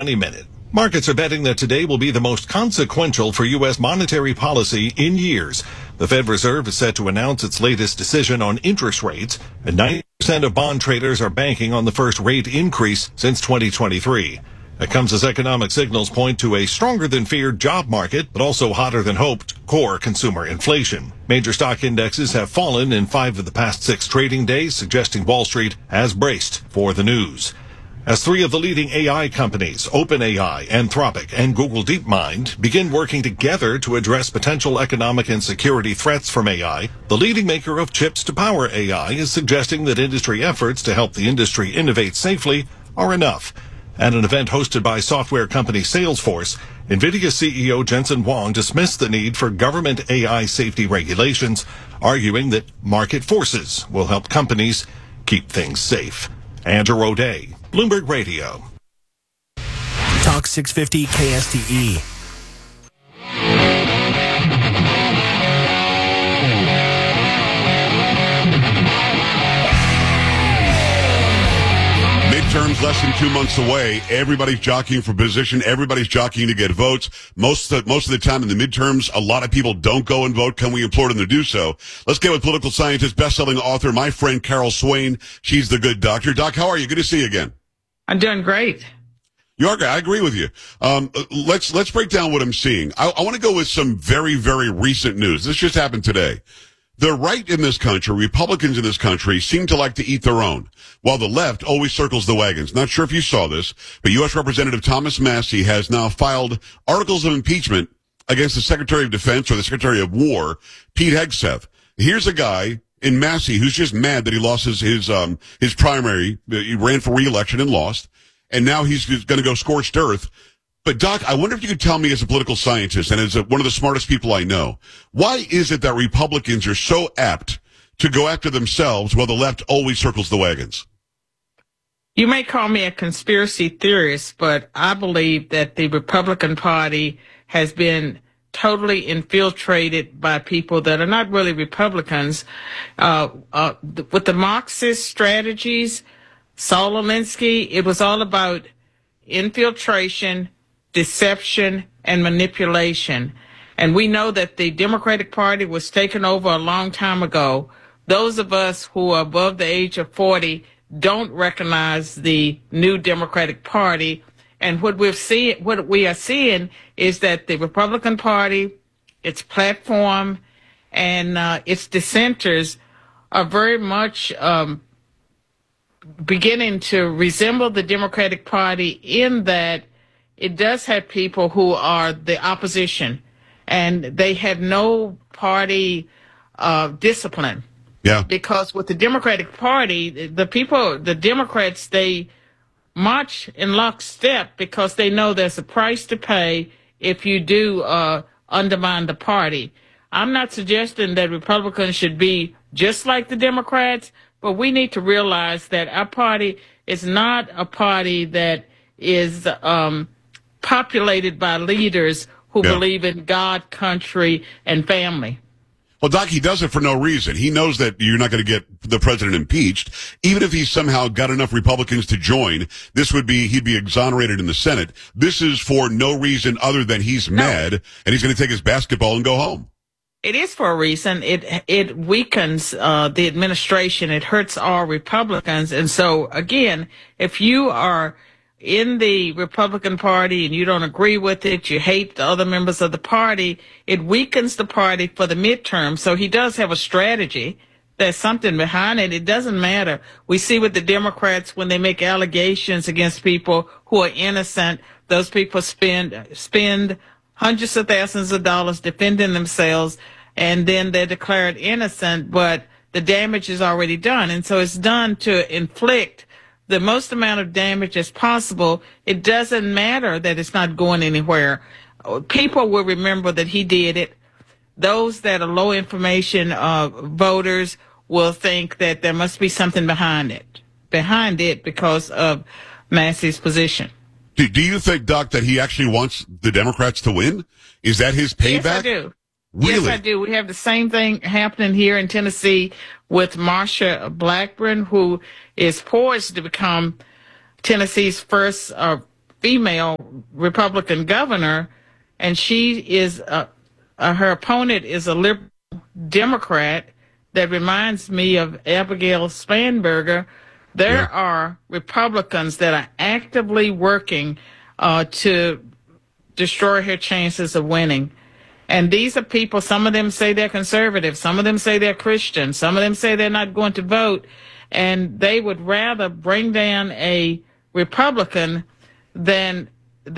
Money Minute. Markets are betting that today will be the most consequential for U.S. monetary policy in years. The Fed Reserve is set to announce its latest decision on interest rates, and 90% of bond traders are banking on the first rate increase since 2023. That comes as economic signals point to a stronger than feared job market, but also hotter than hoped core consumer inflation. Major stock indexes have fallen in 5 of the past 6 trading days, suggesting Wall Street has braced for the news. As 3 of the leading AI companies, OpenAI, Anthropic, and Google DeepMind, begin working together to address potential economic and security threats from AI, the leading maker of chips to power AI is suggesting that industry efforts to help the industry innovate safely are enough. At an event hosted by software company Salesforce, NVIDIA CEO Jensen Huang dismissed the need for government AI safety regulations, arguing that market forces will help companies keep things safe. Andrew O'Day, Bloomberg Radio. Talk 650 KSTE. Midterms less than 2 months away. Everybody's jockeying for position. Everybody's jockeying to get votes. Most of the time in the midterms, a lot of people don't go and vote. Can we implore them to do so? Let's get with political scientist, best-selling author, my friend Carol Swain. She's the good doctor. Doc, how are you? Good to see you again. I'm doing great. You are great. I agree with you. Let's break down what I'm seeing. I want to go with some very, very recent news. This just happened today. The right in this country, Republicans in this country, seem to like to eat their own, while the left always circles the wagons. Not sure if you saw this, but U.S. Representative Thomas Massie has now filed articles of impeachment against the Secretary of Defense or the Secretary of War, Pete Hegseth. Here's a guy in Massie who's just mad that he lost his primary. He ran for re-election and lost, and now he's going to go scorched earth. But, Doc, I wonder if you could tell me as a political scientist and as one of the smartest people I know, why is it that Republicans are so apt to go after themselves while the left always circles the wagons? You may call me a conspiracy theorist, but I believe that the Republican Party has been totally infiltrated by people that are not really Republicans. With the Marxist strategies, Saul Alinsky, it was all about infiltration, deception, and manipulation. And we know that the Democratic Party was taken over a long time ago. Those of us who are above the age of 40 don't recognize the new Democratic Party. And what we are seeing is that the Republican Party, its platform, and its dissenters are very much beginning to resemble the Democratic Party in that it does have people who are the opposition, and they have no party discipline. Yeah. Because with the Democratic Party, the Democrats, they march in lockstep because they know there's a price to pay if you do undermine the party. I'm not suggesting that Republicans should be just like the Democrats, but we need to realize that our party is not a party that is populated by leaders who believe in God, country, and family. Well, Doc, he does it for no reason. He knows that you're not going to get the president impeached. Even if he somehow got enough Republicans to join, he'd be exonerated in the Senate. This is for no reason other than he's mad and he's going to take his basketball and go home. It is for a reason. It weakens the administration. It hurts all Republicans. And so, again, if you are in the Republican Party and you don't agree with it, you hate the other members of the party, it weakens the party for the midterm. So he does have a strategy. There's something behind it. It doesn't matter. We see with the Democrats when they make allegations against people who are innocent, those people spend hundreds of thousands of dollars defending themselves, and then they're declared innocent, but the damage is already done. And so it's done to inflict the most amount of damage as possible. It doesn't matter that it's not going anywhere. People will remember that he did it. Those that are low information voters will think that there must be something behind it because of Massie's position. Do you think, Doc, that he actually wants the Democrats to win? Is that his payback? Yes, I do. Really? Yes, I do. We have the same thing happening here in Tennessee with Marsha Blackburn, who is poised to become Tennessee's first female Republican governor, and she is her opponent is a liberal Democrat that reminds me of Abigail Spanberger. There are Republicans that are actively working to destroy her chances of winning. And these are people, some of them say they're conservative, some of them say they're Christian, some of them say they're not going to vote, and they would rather bring down a Republican than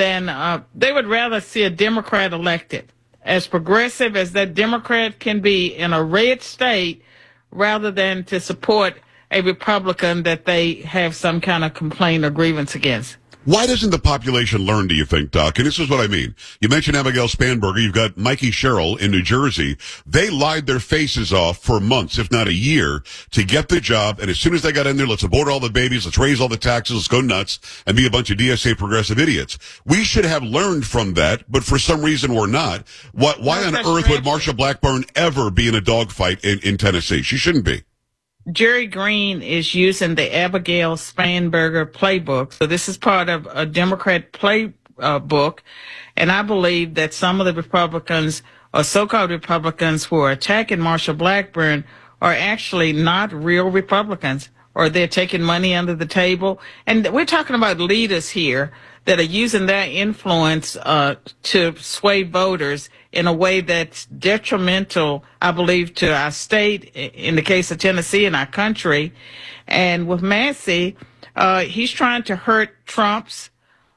they would rather see a Democrat elected. As progressive as that Democrat can be in a red state, rather than to support a Republican that they have some kind of complaint or grievance against. Why doesn't the population learn, do you think, Doc? And this is what I mean. You mentioned Abigail Spanberger. You've got Mikey Sherrill in New Jersey. They lied their faces off for months, if not a year, to get the job. And as soon as they got in there, let's abort all the babies, let's raise all the taxes, let's go nuts, and be a bunch of DSA progressive idiots. We should have learned from that, but for some reason we're not. Why on earth would Marsha Blackburn ever be in a dogfight in Tennessee? She shouldn't be. Jerry Green is using the Abigail Spanberger playbook. So this is part of a Democrat playbook. And I believe that some of the Republicans or so-called Republicans who are attacking Marsha Blackburn are actually not real Republicans, or they're taking money under the table. And we're talking about leaders here that are using their influence to sway voters in a way that's detrimental, I believe, to our state, in the case of Tennessee, and our country. And with Massey, he's trying to hurt Trump's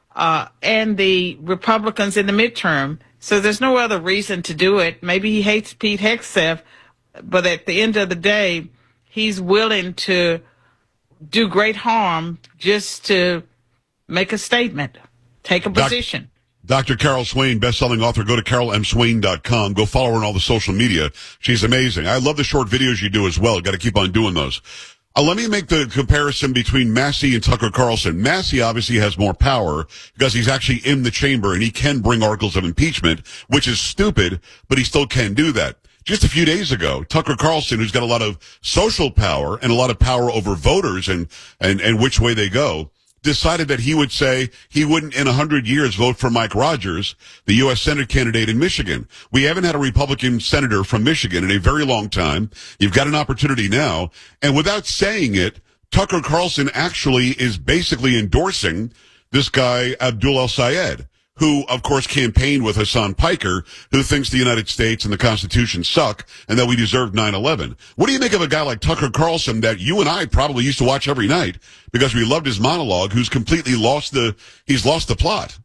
and the Republicans in the midterm. So there's no other reason to do it. Maybe he hates Pete Hegseth, but at the end of the day, he's willing to do great harm just to make a statement, take a position. Dr. Carol Swain, best-selling author. Go to carolemswain.com. Go follow her on all the social media. She's amazing. I love the short videos you do as well. Got to keep on doing those. Let me make the comparison between Massey and Tucker Carlson. Massey obviously has more power because he's actually in the chamber and he can bring articles of impeachment, which is stupid, but he still can do that. Just a few days ago, Tucker Carlson, who's got a lot of social power and a lot of power over voters and which way they go, decided that he would say he wouldn't in 100 years vote for Mike Rogers, the U.S. Senate candidate in Michigan. We haven't had a Republican senator from Michigan in a very long time. You've got an opportunity now. And without saying it, Tucker Carlson actually is basically endorsing this guy, Abdul El-Sayed, who, of course, campaigned with Hassan Piker, who thinks the United States and the Constitution suck and that we deserve 9/11. What do you make of a guy like Tucker Carlson that you and I probably used to watch every night because we loved his monologue, who's completely lost the plot?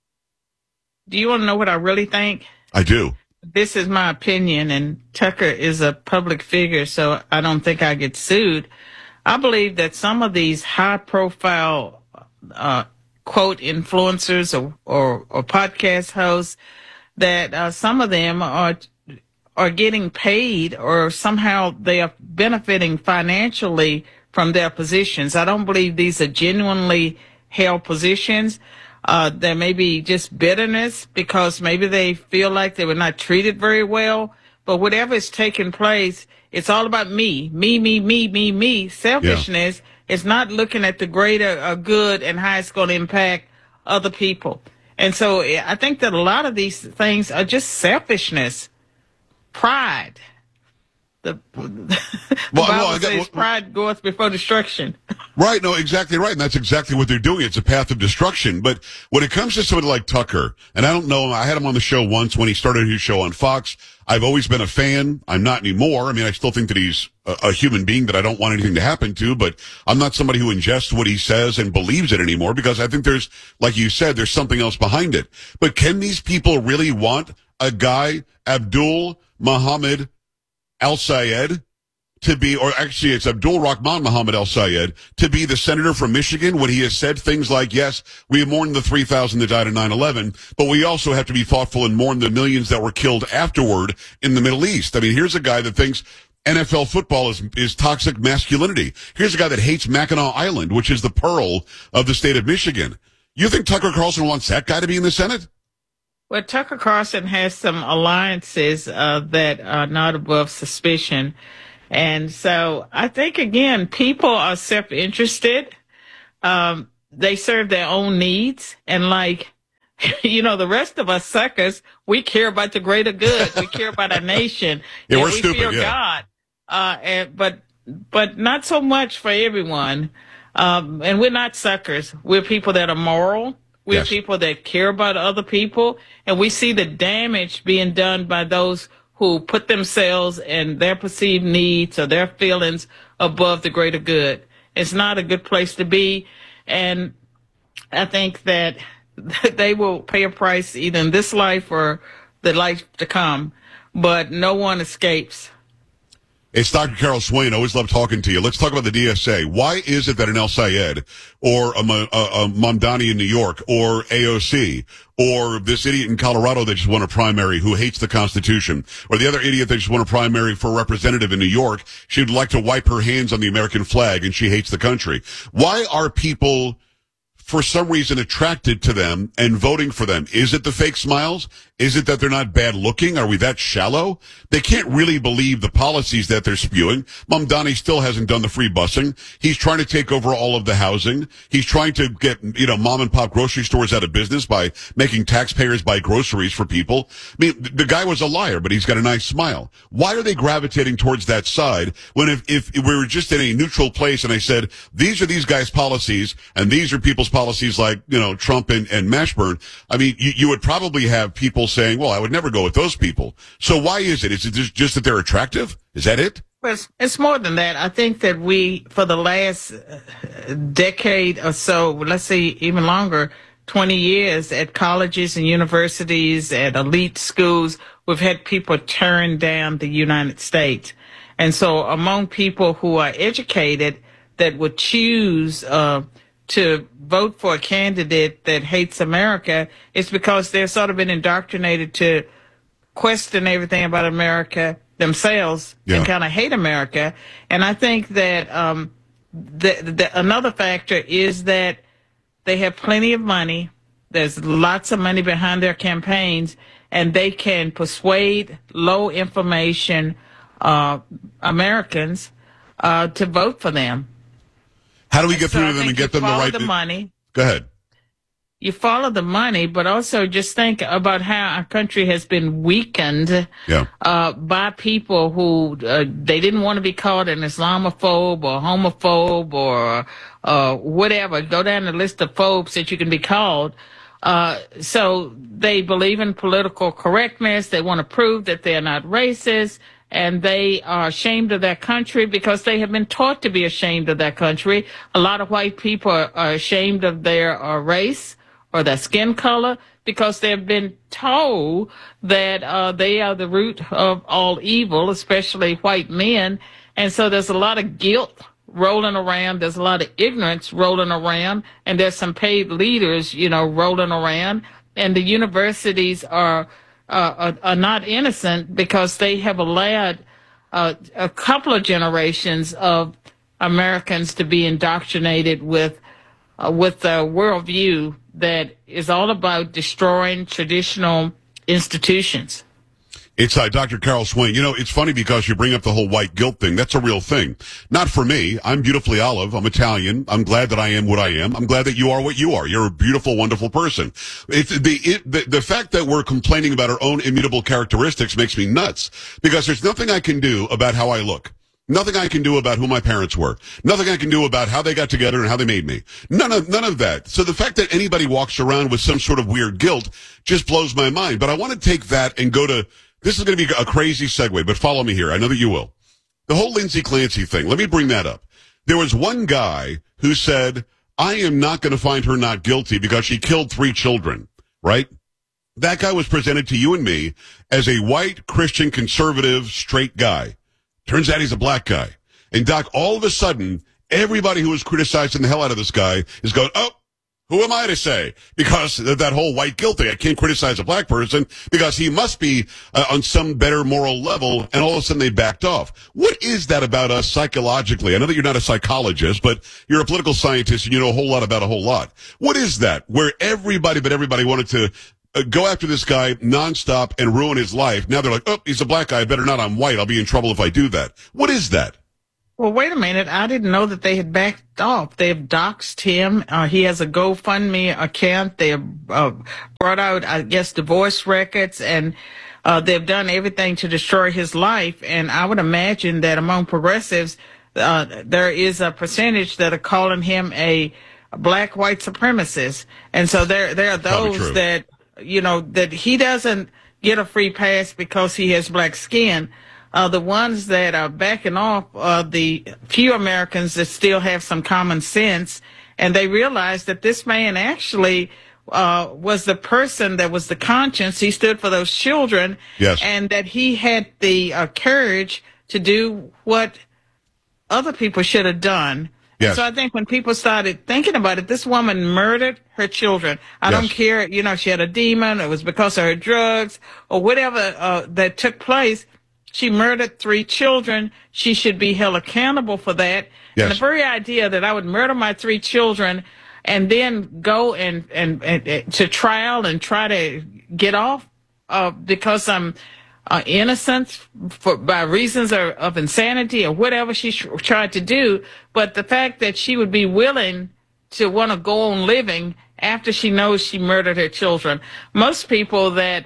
Do you want to know what I really think? I do. This is my opinion, and Tucker is a public figure, so I don't think I get sued. I believe that some of these high-profile quote influencers or podcast hosts, that some of them are getting paid, or somehow they are benefiting financially from their positions. I don't believe these are genuinely held positions. There may be just bitterness because maybe they feel like they were not treated very well. But whatever is taking place, it's all about me. Selfishness. Yeah. It's not looking at the greater good and how it's going to impact other people. And so I think that a lot of these things are just selfishness, pride. The Bible says pride goeth before destruction. Right, no, exactly right. And that's exactly what they're doing. It's a path of destruction. But when it comes to somebody like Tucker, and I don't know him, I had him on the show once when he started his show on Fox. I've always been a fan. I'm not anymore. I mean, I still think that he's a human being that I don't want anything to happen to, but I'm not somebody who ingests what he says and believes it anymore because I think there's, like you said, there's something else behind it. But can these people really want a guy, Abdul Muhammad El-Sayed, to be, or actually it's Abdul Rahman Muhammad El-Sayed, to be the senator from Michigan when he has said things like, yes, we mourn the 3,000 that died in 9/11, but we also have to be thoughtful and mourn the millions that were killed afterward in the Middle East. I mean, here's a guy that thinks NFL football is toxic masculinity. Here's a guy that hates Mackinac Island, which is the pearl of the state of Michigan. You think Tucker Carlson wants that guy to be in the Senate? Well, Tucker Carlson has some alliances that are not above suspicion. And so I think, again, people are self-interested. they serve their own needs. And like, the rest of us suckers, we care about the greater good. We care about our nation. Yeah, and we're we stupid, fear yeah. God. But not so much for everyone. And we're not suckers. We're people that are moral. We're Yes. people that care about other people. And we see the damage being done by those who put themselves and their perceived needs or their feelings above the greater good. It's not a good place to be. And I think that they will pay a price either in this life or the life to come. But no one escapes. It's Dr. Carol Swain. Always love talking to you. Let's talk about the DSA. Why is it that an El Sayed or a Mamdani in New York or AOC or this idiot in Colorado that just won a primary who hates the Constitution or the other idiot that just won a primary for a representative in New York, she'd like to wipe her hands on the American flag and she hates the country? Why are people for some reason attracted to them and voting for them? Is it the fake smiles? Is it that they're not bad looking? Are we that shallow? They can't really believe the policies that they're spewing. Mamdani still hasn't done the free busing. He's trying to take over all of the housing. He's trying to get, mom and pop grocery stores out of business by making taxpayers buy groceries for people. I mean, the guy was a liar, but he's got a nice smile. Why are they gravitating towards that side when if we were just in a neutral place and I said, these are these guys' policies and these are people's policies like, Trump and Mashburn, I mean, you would probably have people saying, well, I would never go with those people. So why is it? Is it just that they're attractive? Is that it? Well, it's more than that. I think that we, for the last decade or so, let's say even longer, 20 years at colleges and universities, at elite schools, we've had people turn down the United States. And so among people who are educated that would choose to vote for a candidate that hates America, it's because they've sort of been indoctrinated to question everything about America themselves and kind of hate America. And I think that another factor is that they have plenty of money. There's lots of money behind their campaigns, and they can persuade low information Americans to vote for them. How do we get through to them and get them the right money? Go ahead. You follow the money, but also just think about how our country has been weakened by people who they didn't want to be called an Islamophobe or homophobe or whatever. Go down the list of phobes that you can be called. So they believe in political correctness. They want to prove that they're not racist. And they are ashamed of their country because they have been taught to be ashamed of their country. A lot of white people are ashamed of their race or their skin color because they've been told that they are the root of all evil, especially white men. And so there's a lot of guilt rolling around. There's a lot of ignorance rolling around. And there's some paid leaders, rolling around. And the universities are not innocent because they have allowed a couple of generations of Americans to be indoctrinated with a worldview that is all about destroying traditional institutions. It's Dr. Carol Swain. It's funny because you bring up the whole white guilt thing. That's a real thing. Not for me. I'm beautifully olive. I'm Italian. I'm glad that I am what I am. I'm glad that you are what you are. You're a beautiful, wonderful person. The fact that we're complaining about our own immutable characteristics makes me nuts because there's nothing I can do about how I look. Nothing I can do about who my parents were. Nothing I can do about how they got together and how they made me. None of that. So the fact that anybody walks around with some sort of weird guilt just blows my mind. But I want to take that and go to, this is going to be a crazy segue, but follow me here. I know that you will. The whole Lindsay Clancy thing. Let me bring that up. There was one guy who said, I am not going to find her not guilty because she killed 3 children, right? That guy was presented to you and me as a white, Christian, conservative, straight guy. Turns out he's a black guy. And Doc, all of a sudden, everybody who was criticizing the hell out of this guy is going, oh, who am I to say? Because of that whole white guilt thing. I can't criticize a black person because he must be on some better moral level. And all of a sudden they backed off. What is that about us psychologically? I know that you're not a psychologist, but you're a political scientist and you know a whole lot about a whole lot. What is that where everybody wanted to go after this guy nonstop and ruin his life? Now they're like, oh, he's a black guy. I better not. I'm white. I'll be in trouble if I do that. What is that? Well, wait a minute. I didn't know that they had backed off. They've doxed him. He has a GoFundMe account. They have brought out, I guess, divorce records, and they've done everything to destroy his life. And I would imagine that among progressives, there is a percentage that are calling him a black white supremacist. And so there are those that, that he doesn't get a free pass because he has black skin. The ones that are backing off are the few Americans that still have some common sense, and they realize that this man actually was the person that was the conscience. He stood for those children, yes, and that he had the courage to do what other people should have done. Yes. So I think when people started thinking about it, this woman murdered her children. I don't care, she had a demon, it was because of her drugs, or whatever that took place. She murdered 3 children. She should be held accountable for that. Yes. And the very idea that I would murder my 3 children and then go and to trial and try to get off because I'm innocent by reasons of insanity or whatever she tried to do. But the fact that she would be willing to want to go on living after she knows she murdered her children. Most people that,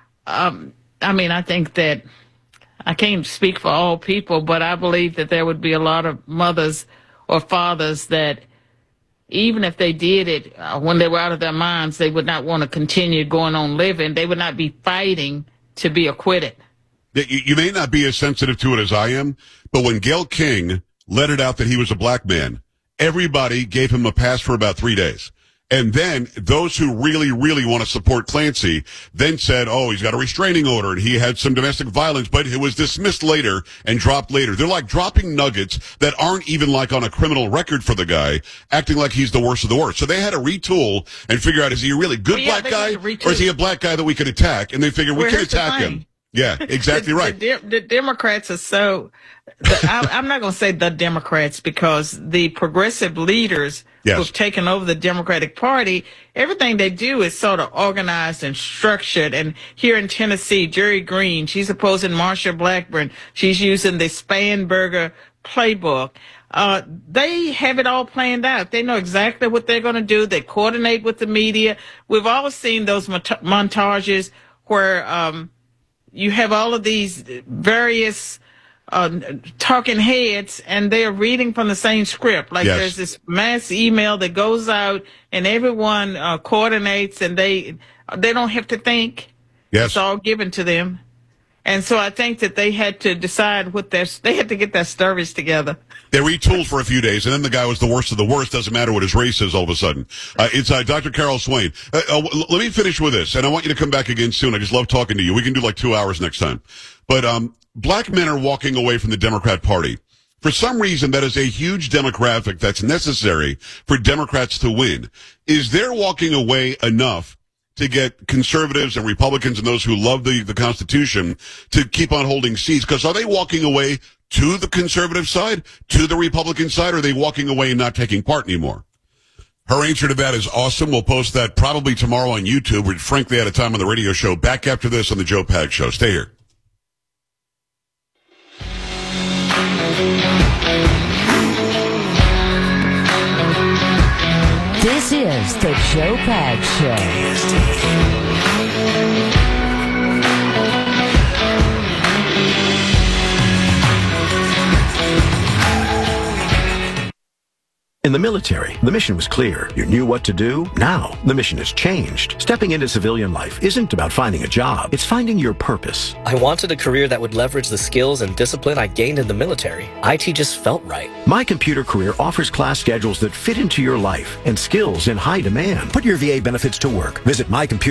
I think that I can't speak for all people, but I believe that there would be a lot of mothers or fathers that even if they did it when they were out of their minds, they would not want to continue going on living. They would not be fighting to be acquitted. You may not be as sensitive to it as I am, but when Gayle King let it out that he was a black man, everybody gave him a pass for about 3 days. And then those who really, really want to support Clancy then said, oh, he's got a restraining order and he had some domestic violence, but it was dismissed later and dropped later. They're like dropping nuggets that aren't even like on a criminal record for the guy, acting like he's the worst of the worst. So they had to retool and figure out, is he a really good black guy or is he a black guy that we could attack? And they figured we can attack him. Yeah, exactly right. The Democrats are so, I'm not going to say the Democrats because the progressive leaders who've taken over the Democratic Party, everything they do is sort of organized and structured. And here in Tennessee, Jerry Green, she's opposing Marsha Blackburn. She's using the Spanberger playbook. They have it all planned out. They know exactly what they're going to do. They coordinate with the media. We've all seen those montages where, you have all of these various talking heads, and they are reading from the same script. Like there's this mass email that goes out, and everyone coordinates, and they don't have to think. Yes. It's all given to them. And so I think that they had to decide they had to get their stories together. They retooled for a few days, and then the guy was the worst of the worst. Doesn't matter what his race is all of a sudden. It's Dr. Carol Swain. Let me finish with this, and I want you to come back again soon. I just love talking to you. We can do like 2 hours next time. But black men are walking away from the Democrat Party. For some reason, that is a huge demographic that's necessary for Democrats to win. Is their walking away enough to get conservatives and Republicans and those who love the Constitution to keep on holding seats? Because are they walking away to the conservative side, to the Republican side, or are they walking away and not taking part anymore? Her answer to that is awesome. We'll post that probably tomorrow on YouTube. We're frankly out of time on the radio show. Back after this on the Joe Pags Show. Stay here. This is the Joe Pags Show. In the military, the mission was clear. You knew what to do. Now, the mission has changed. Stepping into civilian life isn't about finding a job. It's finding your purpose. I wanted a career that would leverage the skills and discipline I gained in the military. IT just felt right. My Computer Career offers class schedules that fit into your life and skills in high demand. Put your VA benefits to work. Visit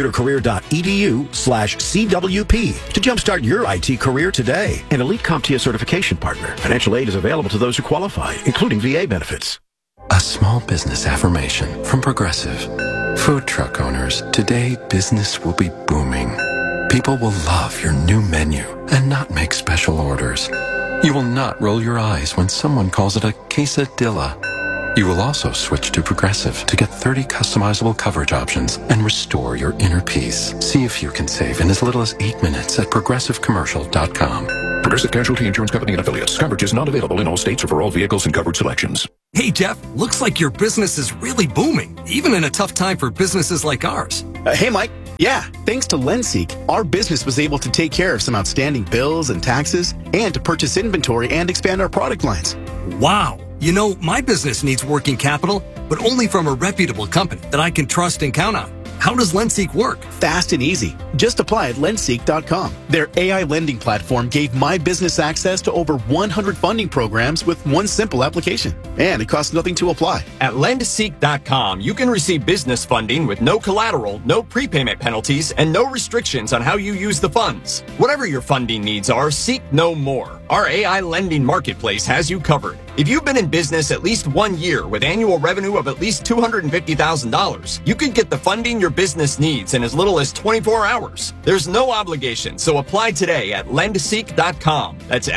mycomputercareer.edu/CWP to jumpstart your IT career today. An elite CompTIA certification partner. Financial aid is available to those who qualify, including VA benefits. A small business affirmation from Progressive. Food truck owners, today business will be booming. People will love your new menu and not make special orders. You will not roll your eyes when someone calls it a quesadilla. You will also switch to Progressive to get 30 customizable coverage options and restore your inner peace. See if you can save in as little as 8 minutes at progressivecommercial.com. Progressive Casualty Insurance Company and Affiliates. Coverage is not available in all states or for all vehicles and covered selections. Hey, Jeff, looks like your business is really booming, even in a tough time for businesses like ours. Hey, Mike. Yeah, thanks to LendSeek, our business was able to take care of some outstanding bills and taxes and to purchase inventory and expand our product lines. Wow. You know, my business needs working capital, but only from a reputable company that I can trust and count on. How does LendSeek work? Fast and easy. Just apply at lendseek.com. Their AI lending platform gave my business access to over 100 funding programs with one simple application. And it costs nothing to apply. At lendseek.com, you can receive business funding with no collateral, no prepayment penalties, and no restrictions on how you use the funds. Whatever your funding needs are, seek no more. Our AI lending marketplace has you covered. If you've been in business at least 1 year with annual revenue of at least $250,000, you can get the funding your business needs in as little as 24 hours. There's no obligation, so apply today at lendseek.com. That's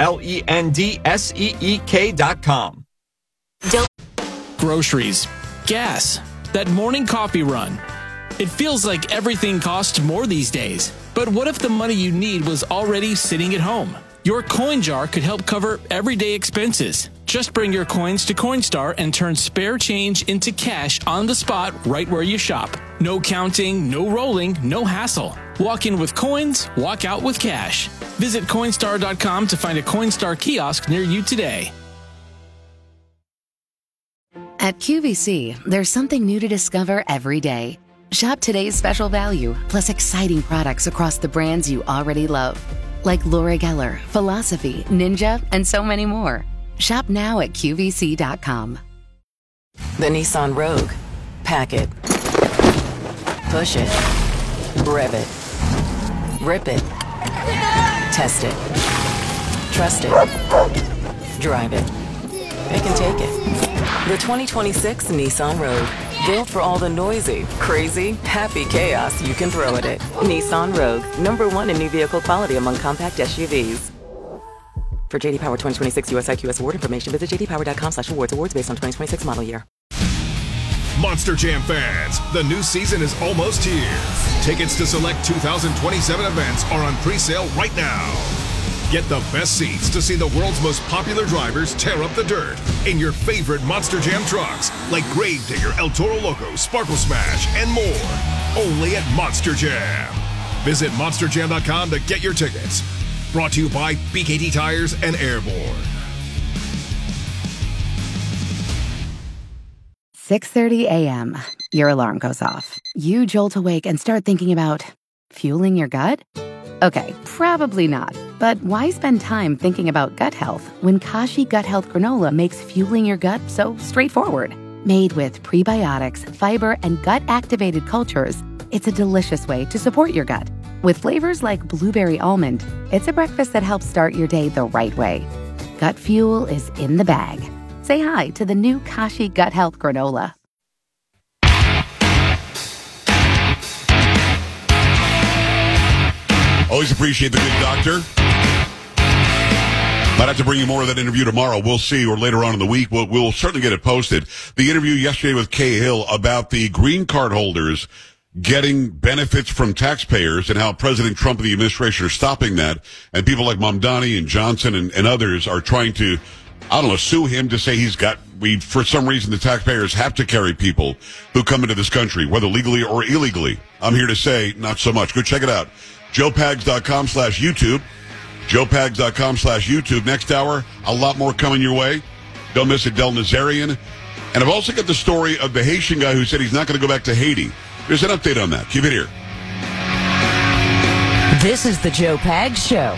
LENDSEEK.com. Groceries, gas, that morning coffee run. It feels like everything costs more these days. But what if the money you need was already sitting at home? Your coin jar could help cover everyday expenses. Just bring your coins to Coinstar and turn spare change into cash on the spot right where you shop. No counting, no rolling, no hassle. Walk in with coins, walk out with cash. Visit Coinstar.com to find a Coinstar kiosk near you today. At QVC, there's something new to discover every day. Shop today's special value, plus exciting products across the brands you already love. Like Laura Geller, Philosophy, Ninja, and so many more. Shop now at QVC.com. The Nissan Rogue. Pack it. Push it. Rev it. Rip it. Test it. Trust it. Drive it. It can take it. The 2026 Nissan Rogue. Built for all the noisy, crazy, happy chaos you can throw at it. Nissan Rogue, #1 in new vehicle quality among compact SUVs. For JD Power 2026 US IQS award information, visit jdpower.com/awards. Awards based on 2026 model year. Monster Jam fans, the new season is almost here. Tickets to select 2027 events are on pre-sale right now. Get the best seats to see the world's most popular drivers tear up the dirt in your favorite Monster Jam trucks, like Gravedigger, El Toro Loco, Sparkle Smash, and more. Only at Monster Jam. Visit monsterjam.com to get your tickets. Brought to you by BKT Tires and Airborne. 6:30 a.m. Your alarm goes off. You jolt awake and start thinking about fueling your gut? Okay, probably not. But why spend time thinking about gut health when Kashi Gut Health Granola makes fueling your gut so straightforward? Made with prebiotics, fiber, and gut-activated cultures, it's a delicious way to support your gut. With flavors like blueberry almond, it's a breakfast that helps start your day the right way. Gut fuel is in the bag. Say hi to the new Kashi Gut Health Granola. Always appreciate the good doctor. Might have to bring you more of that interview tomorrow. We'll see, or later on in the week. We'll certainly get it posted. The interview yesterday with Kay Hill about the green card holders getting benefits from taxpayers and how President Trump and the administration are stopping that. And people like Mamdani and Johnson and others are trying to, I don't know, sue him to say for some reason, the taxpayers have to carry people who come into this country, whether legally or illegally. I'm here to say, not so much. Go check it out. JoePags.com/YouTube. JoePags.com/YouTube. Next hour, a lot more coming your way. Don't miss it, Del Nazarian. And I've also got the story of the Haitian guy who said he's not going to go back to Haiti. There's an update on that. Keep it here. This is the Joe Pags Show.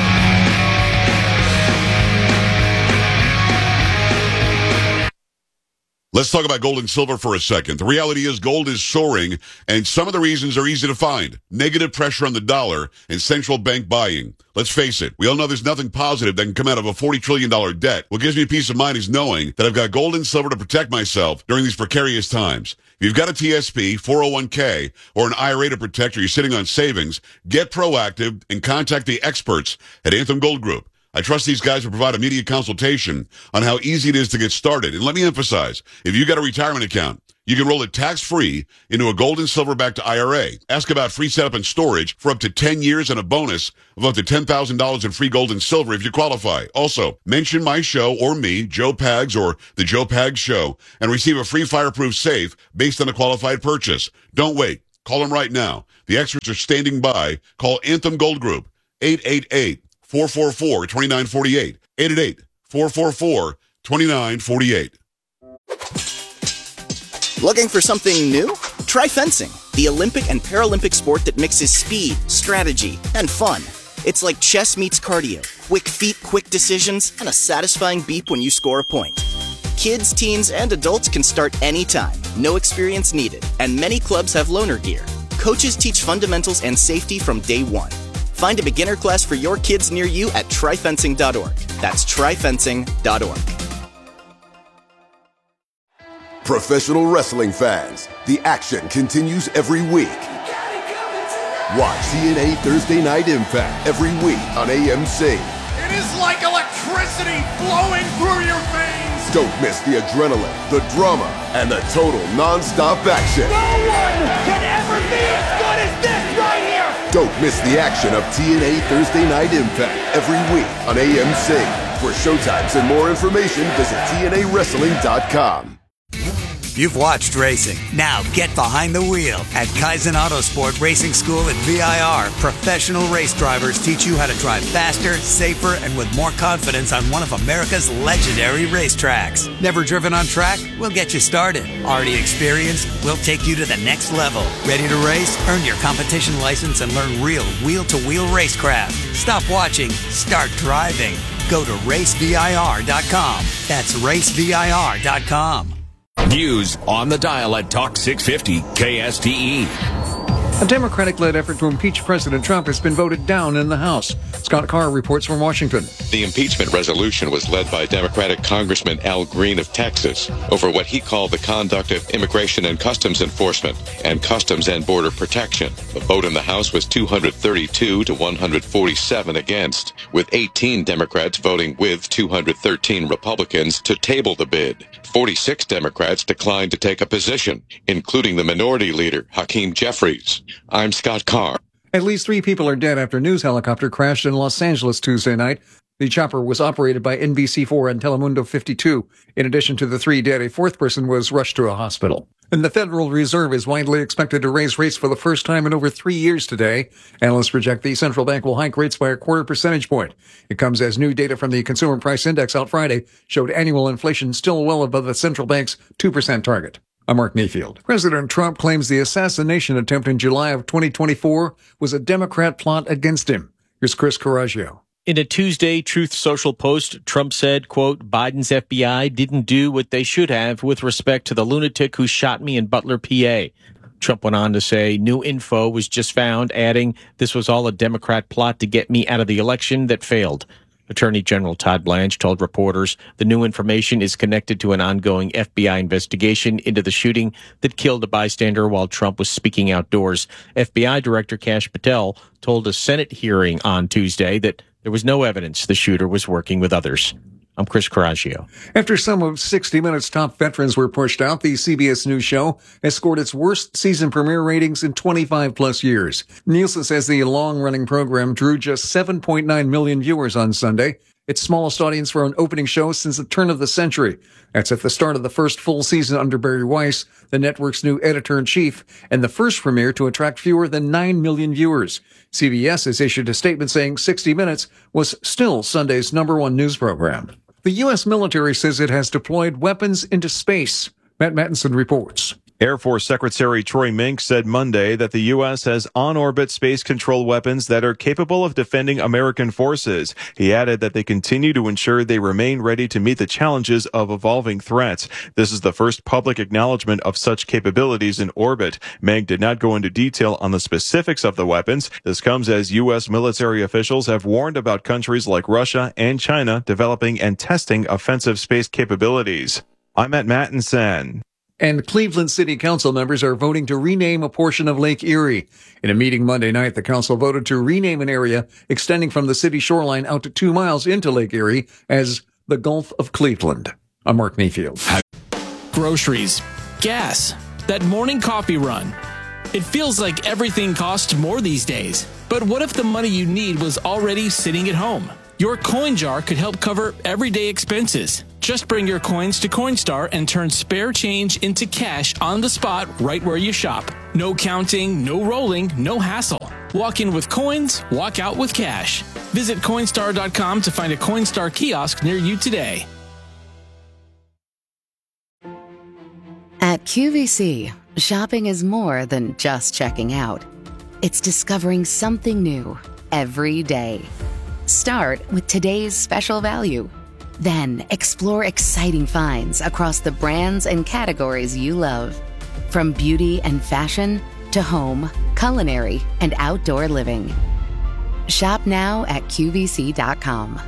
Let's talk about gold and silver for a second. The reality is gold is soaring, and some of the reasons are easy to find. Negative pressure on the dollar and central bank buying. Let's face it, we all know there's nothing positive that can come out of a $40 trillion debt. What gives me peace of mind is knowing that I've got gold and silver to protect myself during these precarious times. If you've got a TSP, 401k, or an IRA to protect, or you're sitting on savings, get proactive and contact the experts at Anthem Gold Group. I trust these guys will provide immediate consultation on how easy it is to get started. And let me emphasize, if you got a retirement account, You can roll it tax-free into a gold and silver-backed IRA. Ask about free setup and storage for up to 10 years and a bonus of up to $10,000 in free gold and silver if you qualify. Also, mention my show or me, Joe Pags or The Joe Pags Show, and receive a free fireproof safe based on a qualified purchase. Don't wait. Call them right now. The experts are standing by. Call Anthem Gold Group, 888-444-2948. 888-444-2948. Looking for something new? Try fencing, the Olympic and Paralympic sport that mixes speed, strategy, and fun. It's like chess meets cardio, quick feet, quick decisions, and a satisfying beep when you score a point. Kids, teens, and adults can start anytime, no experience needed, and many clubs have loaner gear. Coaches teach fundamentals and safety from day one. Find a beginner class for your kids near you at tryfencing.org. That's tryfencing.org. Professional wrestling fans, the action continues every week. Watch TNA Thursday Night Impact every week on AMC. It is like electricity flowing through your veins. Don't miss the adrenaline, the drama, and the total non-stop action. No one can ever be as good as this right here. Don't miss the action of TNA Thursday Night Impact every week on AMC. For showtimes and more information, visit TNAWrestling.com. You've watched racing. Now get behind the wheel. At Kaizen Autosport Racing School at VIR, professional race drivers teach you how to drive faster, safer, and with more confidence on one of America's legendary racetracks. Never driven on track? We'll get you started. Already experienced? We'll take you to the next level. Ready to race? Earn your competition license and learn real wheel-to-wheel racecraft. Stop watching. Start driving. Go to racevir.com. That's racevir.com. News on the dial at Talk 650 KSTE. A Democratic-led effort to impeach President Trump has been voted down in the House. Scott Carr reports from Washington. The impeachment resolution was led by Democratic Congressman Al Green of Texas over what he called the conduct of Immigration and Customs Enforcement and Customs and Border Protection. The vote in the House was 232 to 147 against, with 18 Democrats voting with 213 Republicans to table the bid. 46 Democrats declined to take a position, including the minority leader, Hakeem Jeffries. I'm Scott Carr. At least 3 people are dead after a news helicopter crashed in Los Angeles Tuesday night. The chopper was operated by NBC4 and Telemundo 52. In addition to the 3 dead, a 4th person was rushed to a hospital. And the Federal Reserve is widely expected to raise rates for the first time in over 3 years today. Analysts project the central bank will hike rates by a 0.25 percentage point. It comes as new data from the Consumer Price Index out Friday showed annual inflation still well above the central bank's 2% target. I'm Mark Mayfield. President Trump claims the assassination attempt in July of 2024 was a Democrat plot against him. Here's Chris Coraggio. In a Tuesday Truth Social post, Trump said, quote, Biden's FBI didn't do what they should have with respect to the lunatic who shot me in Butler, PA. Trump went on to say new info was just found, adding, this was all a Democrat plot to get me out of the election that failed. Attorney General Todd Blanche told reporters the new information is connected to an ongoing FBI investigation into the shooting that killed a bystander while Trump was speaking outdoors. FBI Director Kash Patel told a Senate hearing on Tuesday that there was no evidence the shooter was working with others. I'm Chris Coraggio. After some of 60 Minutes' top veterans were pushed out, the CBS News show has scored its worst season premiere ratings in 25-plus years. Nielsen says the long-running program drew just 7.9 million viewers on Sunday, its smallest audience for an opening show since the turn of the century. That's at the start of the first full season under Barry Weiss, the network's new editor-in-chief, and the first premiere to attract fewer than 9 million viewers. CBS has issued a statement saying 60 Minutes was still Sunday's #1 news program. The U.S. military says it has deployed weapons into space. Matt Mattinson reports. Air Force Secretary Troy Mink said Monday that the U.S. has on-orbit space control weapons that are capable of defending American forces. He added that they continue to ensure they remain ready to meet the challenges of evolving threats. This is the first public acknowledgement of such capabilities in orbit. Mink did not go into detail on the specifics of the weapons. This comes as U.S. military officials have warned about countries like Russia and China developing and testing offensive space capabilities. I'm Matt Mattinson. And Cleveland City Council members are voting to rename a portion of Lake Erie. In a meeting Monday night, the council voted to rename an area extending from the city shoreline out to 2 miles into Lake Erie as the Gulf of Cleveland. I'm Mark Mayfield. Groceries. gas. That morning coffee run. It feels like everything costs more these days. But what if the money you need was already sitting at home? Your coin jar could help cover everyday expenses. Just bring your coins to Coinstar and turn spare change into cash on the spot right where you shop. No counting, no rolling, no hassle. Walk in with coins, walk out with cash. Visit Coinstar.com to find a Coinstar kiosk near you today. At QVC, shopping is more than just checking out. It's discovering something new every day. Start with today's special value. Then explore exciting finds across the brands and categories you love. From beauty and fashion to home, culinary, and outdoor living. Shop now at QVC.com.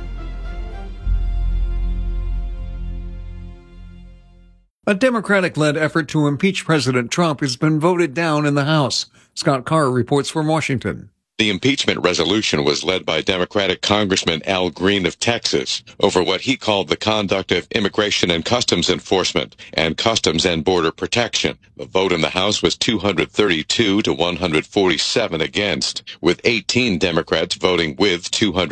A Democratic-led effort to impeach President Trump has been voted down in the House. Scott Carr reports from Washington. The impeachment resolution was led by Democratic Congressman Al Green of Texas over what he called the conduct of Immigration and Customs Enforcement and Customs and Border Protection. The vote in the House was 232 to 147 against, with 18 Democrats voting with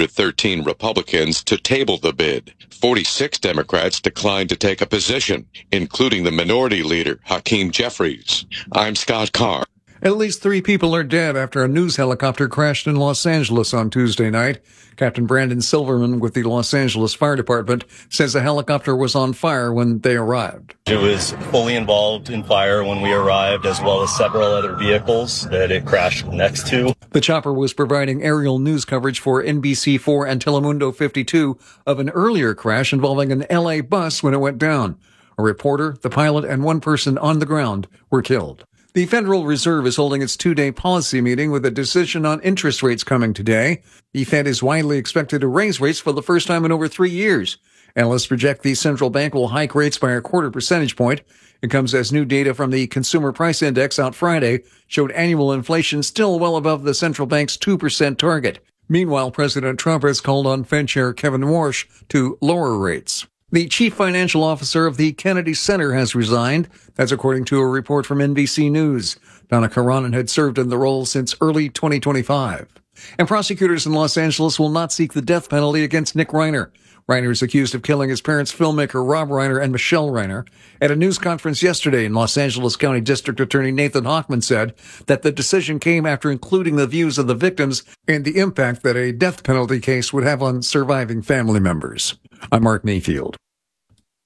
213 Republicans to table the bid. 46 Democrats declined to take a position, including the minority leader, Hakeem Jeffries. I'm Scott Carr. At least 3 people are dead after a news helicopter crashed in Los Angeles on Tuesday night. Captain Brandon Silverman with the Los Angeles Fire Department says the helicopter was on fire when they arrived. It was fully involved in fire when we arrived, as well as several other vehicles that it crashed next to. The chopper was providing aerial news coverage for NBC4 and Telemundo 52 of an earlier crash involving an LA bus when it went down. A reporter, the pilot, and 1 person on the ground were killed. The Federal Reserve is holding its 2-day policy meeting with a decision on interest rates coming today. The Fed is widely expected to raise rates for the first time in over 3 years. Analysts project the central bank will hike rates by a 0.25 percentage point. It comes as new data from the Consumer Price Index out Friday showed annual inflation still well above the central bank's 2% target. Meanwhile, President Trump has called on Fed Chair Kevin Warsh to lower rates. The chief financial officer of the Kennedy Center has resigned. That's according to a report from NBC News. Donna Karanen had served in the role since early 2025. And prosecutors in Los Angeles will not seek the death penalty against Nick Reiner. Reiner is accused of killing his parents, filmmaker Rob Reiner and Michelle Reiner. At a news conference yesterday in Los Angeles County District Attorney Nathan Hochman said that the decision came after including the views of the victims and the impact that a death penalty case would have on surviving family members. I'm Mark Mayfield.